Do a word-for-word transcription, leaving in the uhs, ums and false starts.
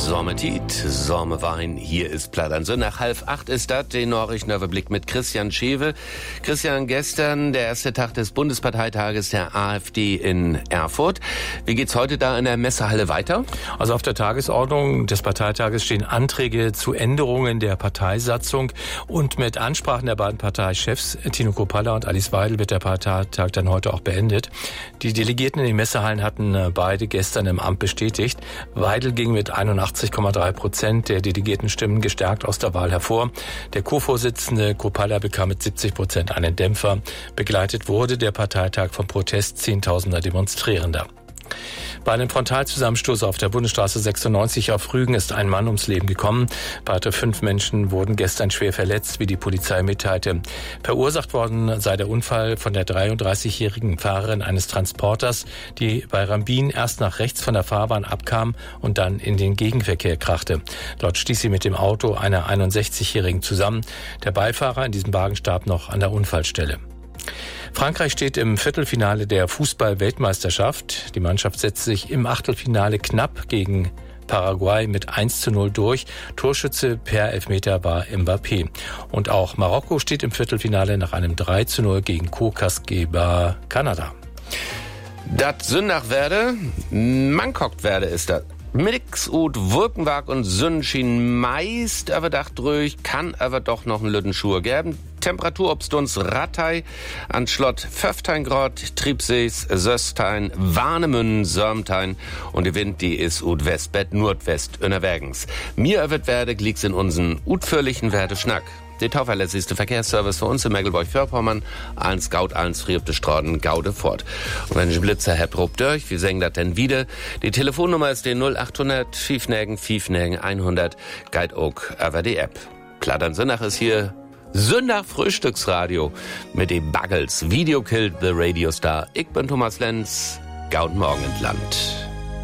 Sommertit, Sommerwein, hier ist Plattern. So nach halb acht ist das, den Nachrichtenüberblick mit Christian Schewe. Christian, gestern der erste Tag des Bundesparteitages der AfD in Erfurt. Wie geht's heute da in der Messehalle weiter? Also auf der Tagesordnung des Parteitages stehen Anträge zu Änderungen der Parteisatzung und mit Ansprachen der beiden Parteichefs Tino Kruppalla und Alice Weidel wird der Parteitag dann heute auch beendet. Die Delegierten in den Messehallen hatten beide gestern im Amt bestätigt. Weidel ging mit einundachtzig Komma drei Prozent der Delegiertenstimmen gestärkt aus der Wahl hervor. Der Co-Vorsitzende Kruppalla bekam mit siebzig Prozent einen Dämpfer. Begleitet wurde der Parteitag vom Protest zehntausender Demonstrierender. Bei einem Frontalzusammenstoß auf der Bundesstraße sechsundneunzig auf Rügen ist ein Mann ums Leben gekommen. Weitere fünf Menschen wurden gestern schwer verletzt, wie die Polizei mitteilte. Verursacht worden sei der Unfall von der dreiunddreißigjährigen Fahrerin eines Transporters, die bei Rambin erst nach rechts von der Fahrbahn abkam und dann in den Gegenverkehr krachte. Dort stieß sie mit dem Auto einer einundsechzigjährigen zusammen. Der Beifahrer in diesem Wagen starb noch an der Unfallstelle. Frankreich steht im Viertelfinale der Fußball-Weltmeisterschaft. Die Mannschaft setzte sich im Achtelfinale knapp gegen Paraguay mit eins zu null durch. Torschütze per Elfmeter war Mbappé. Und auch Marokko steht im Viertelfinale nach einem drei zu null gegen Co-Gastgeber Kanada. Das Sündachwerde, Mangkoktwerde ist das. Mix und Wolkenwag und Sonnenschein meist überdacht ruhig, kann aber doch noch einen Lütten Schuhe geben. Temperatur obstuns Rattei, an Schlott fünfzehn Grad, Triebsees, Söstein, Warnemünden, Sörmtein und der Wind, die ist ut Westbett, Nordwest, Önerwergens. Mir wird werde, gliegt's in unseren utfürlichen Werde Schnack. Der tauverlässlichste Verkehrsservice für uns in Mecklenburg-Vorpommern, allen Scout, allen Friebte Strauden, Gaude fort. Und wenn ich Blitzer habt, rupt durch, wie singen das denn wieder? Die Telefonnummer ist die null achthundert, fünfnägen, fünfnägen, hundert, Guide Oak, über die App. Plattern Sündach ist hier, Sündach Frühstücksradio mit den Buggles, Video killed the Radio Star. Ich bin Thomas Lenz, Gaut Morgenland.